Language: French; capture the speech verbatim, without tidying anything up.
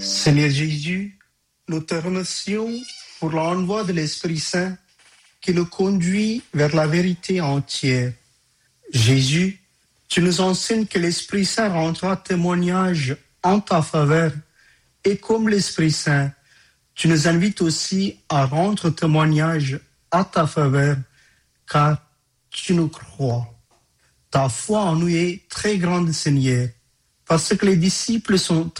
Seigneur Jésus, nous te remercions pour l'envoi de l'Esprit Saint qui nous conduit vers la vérité entière. Jésus, tu nous enseignes que l'Esprit Saint rendra témoignage en ta faveur et comme l'Esprit Saint, tu nous invites aussi à rendre témoignage à ta faveur car tu nous crois. Ta foi en nous est très grande, Seigneur, parce que les disciples sont